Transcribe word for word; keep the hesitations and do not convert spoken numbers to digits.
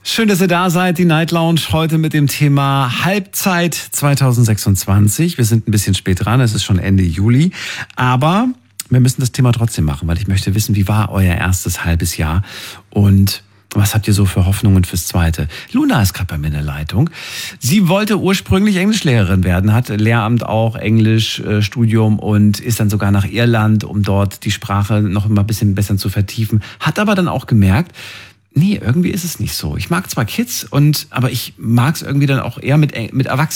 Schön, dass ihr da seid, die Night Lounge heute mit dem Thema Halbzeit zwanzig sechsundzwanzig. Wir sind ein bisschen spät dran, es ist schon Ende Juli, aber wir müssen das Thema trotzdem machen, weil ich möchte wissen, wie war euer erstes halbes Jahr und was habt ihr so für Hoffnungen fürs zweite? Luna ist gerade bei mir in der Leitung. Sie wollte ursprünglich Englischlehrerin werden, hat Lehramt auch, Englischstudium und ist dann sogar nach Irland, um dort die Sprache noch mal ein bisschen besser zu vertiefen. Hat aber dann auch gemerkt, nee, irgendwie ist es nicht so. Ich mag zwar Kids, und aber ich mag es irgendwie dann auch eher mit, mit Erwachsenen.